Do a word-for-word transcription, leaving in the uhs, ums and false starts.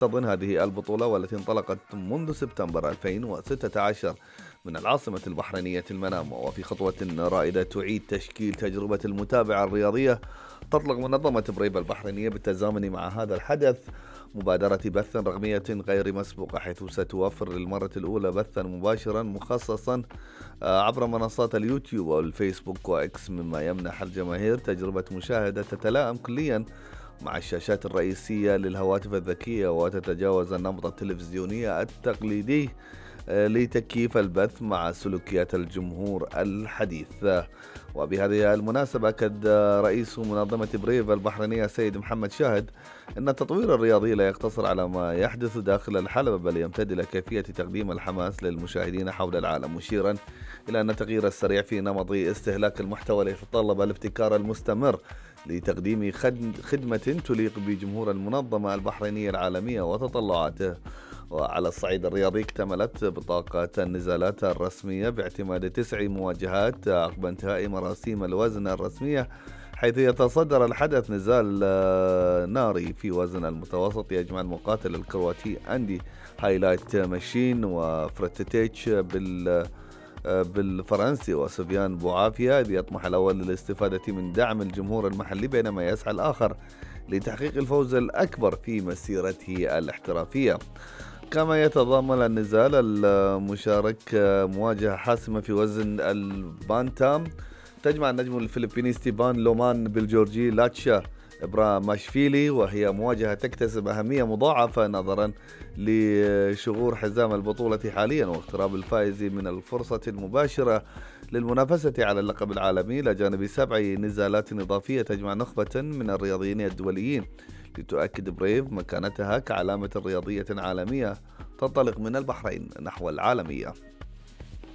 تحتضن هذه البطولة والتي انطلقت منذ سبتمبر ألفين وستة عشر من العاصمة البحرينية المنامة، وفي خطوة رائدة تعيد تشكيل تجربة المتابعة الرياضية تطلق منظمة بريف البحرينية بالتزامن مع هذا الحدث مبادرة بث رقمية غير مسبوقة، حيث ستوفر للمرة الأولى بثا مباشرا مخصصا آه، عبر منصات اليوتيوب والفيسبوك وإكس، مما يمنح الجماهير تجربة مشاهدة تتلائم كليا مع الشاشات الرئيسية للهواتف الذكية وتتجاوز النمط التلفزيوني التقليدي آه، لتكييف البث مع سلوكيات الجمهور الحديث. وبهذه المناسبة أكد رئيس منظمة بريف البحرينية السيد محمد شاهد أن التطوير الرياضي لا يقتصر على ما يحدث داخل الحلبة، بل يمتد إلى كيفية تقديم الحماس للمشاهدين حول العالم، مشيرا إلى أن التغيير السريع في نمط استهلاك المحتوى يتطلب الابتكار المستمر لتقديم خدمة تليق بجمهور المنظمة البحرينية العالمية وتطلعاته. وعلى الصعيد الرياضي اكتملت بطاقة النزالات الرسمية باعتماد تسع مواجهات عقب انتهاء مراسيم الوزن الرسمية، حيث يتصدر الحدث نزال آه، ناري في وزن المتوسط يجمع المقاتل الكرواتي أندي هايلايت ماشين وفرتتيتش بال آه، بالفرنسي وسفيان بوعافية، إذ يطمح الأول للاستفادة من دعم الجمهور المحلي بينما يسعى الآخر لتحقيق الفوز الأكبر في مسيرته الاحترافية. كما يتضمن النزال المشارك مواجهة حاسمة في وزن البانتام تجمع النجم الفلبيني ستيفان لومان بالجورجي لاتشا إبراماشفيلي، وهي مواجهة تكتسب أهمية مضاعفة نظرا لشغور حزام البطولة حاليا واقتراب الفائز من الفرصة المباشرة للمنافسة على اللقب العالمي، إلى جانب سبع نزالات إضافية تجمع نخبة من الرياضيين الدوليين، لتؤكد بريف مكانتها كعلامة رياضية عالمية تنطلق من البحرين نحو العالمية.